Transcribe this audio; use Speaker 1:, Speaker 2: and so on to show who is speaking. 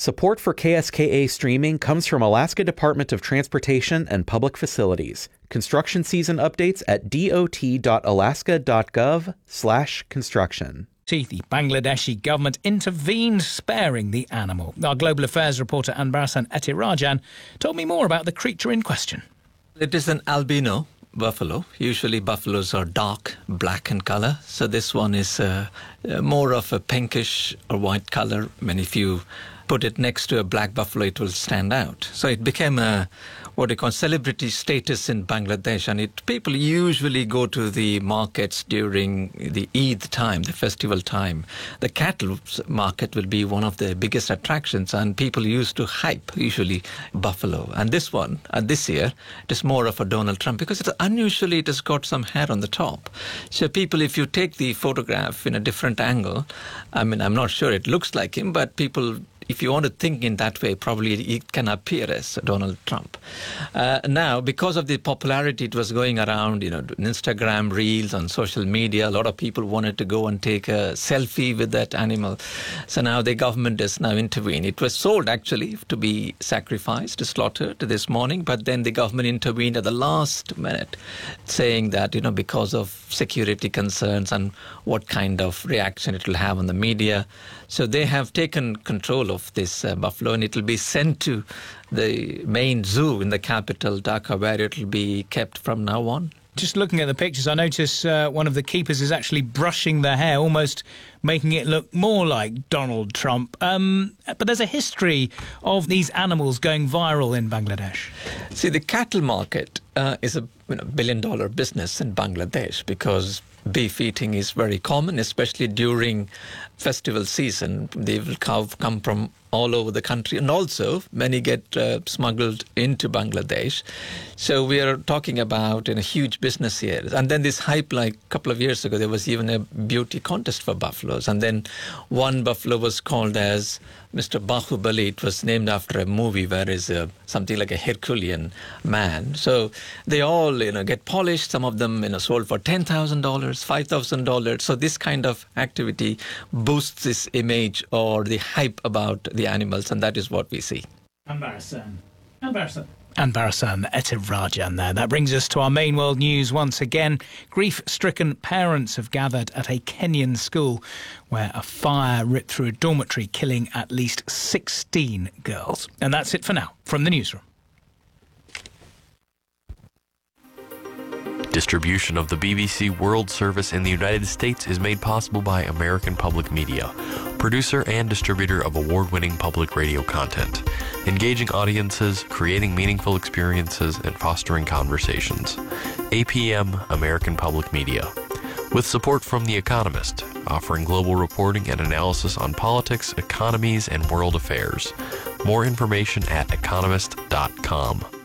Speaker 1: Support for KSKA streaming comes from Alaska Department of Transportation and Public Facilities. Construction season updates at dot.alaska.gov/construction.
Speaker 2: The Bangladeshi government intervened, sparing the animal. Our Global Affairs reporter Anbarasan Etirajan told me more about the creature in question.
Speaker 3: It is an albino buffalo. Usually buffaloes are dark black in color, so this one is more of a pinkish or white color. I mean, if you put it next to a black buffalo, it will stand out. So it became what they call celebrity status in Bangladesh, and people usually go to the markets during the Eid time, the festival time. The cattle market will be one of the biggest attractions, and people used to hype usually buffalo. And this one, this year, it is more of a Donald Trump because it has got some hair on the top. So people, if you take the photograph in a different angle, I mean, I'm not sure it looks like him, but people, if you want to think in that way, probably it can appear as Donald Trump. Now, because of the popularity, it was going around, Instagram reels, on social media. A lot of people wanted to go and take a selfie with that animal. So now the government has now intervened. It was sold, actually, to be sacrificed, slaughtered this morning. But then the government intervened at the last minute, saying that, because of security concerns and what kind of reaction it will have on the media. So they have taken control of this buffalo, and it will be sent to the main zoo in the capital, Dhaka, where it will be kept from now on.
Speaker 2: Just looking at the pictures, I notice one of the keepers is actually brushing the hair, almost making it look more like Donald Trump. But there's a history of these animals going viral in Bangladesh.
Speaker 3: See, the cattle market is a billion-dollar business in Bangladesh because beef eating is very common, especially during festival season. They will come from all over the country, and also many get smuggled into Bangladesh. So we are talking about a huge business here. And then this hype, like a couple of years ago, there was even a beauty contest for buffaloes. And then one buffalo was called as Mr. Bahubali. It was named after a movie where is something like a Herculean man. So they all, get polished. Some of them, sold for $10,000, $5,000. So this kind of activity boosts this image or the hype about the animals, and that is what we see.
Speaker 2: Anbarasan Etirajan there. That brings us to our main world news once again. Grief-stricken parents have gathered at a Kenyan school where a fire ripped through a dormitory, killing at least 16 girls. And that's it for now from the newsroom.
Speaker 4: Distribution of the BBC World Service in the United States is made possible by American Public Media, producer and distributor of award-winning public radio content, engaging audiences, creating meaningful experiences, and fostering conversations. APM, American Public Media. With support from The Economist, offering global reporting and analysis on politics, economies, and world affairs. More information at economist.com.